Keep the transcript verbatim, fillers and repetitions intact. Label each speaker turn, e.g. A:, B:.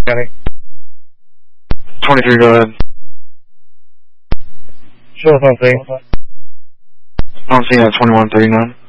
A: County.
B: twenty-three, go ahead.
A: Show us on scene.
B: On scene at twenty-one thirty-nine.